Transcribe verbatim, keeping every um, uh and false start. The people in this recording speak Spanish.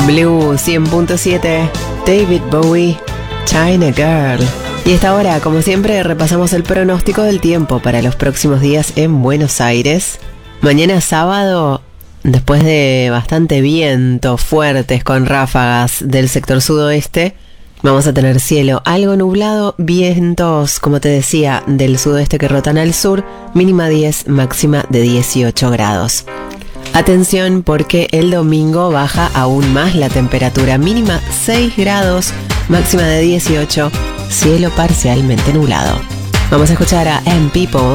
Blue cien punto siete, David Bowie, China Girl. Y a esta hora, como siempre, repasamos el pronóstico del tiempo para los próximos días en Buenos Aires. Mañana sábado, después de bastante viento, fuertes con ráfagas del sector sudoeste, vamos a tener cielo algo nublado, vientos, como te decía, del sudoeste que rotan al sur, mínima diez, máxima de dieciocho grados. Atención porque el domingo baja aún más la temperatura, mínima seis grados, máxima de dieciocho, cielo parcialmente nublado. Vamos a escuchar a M People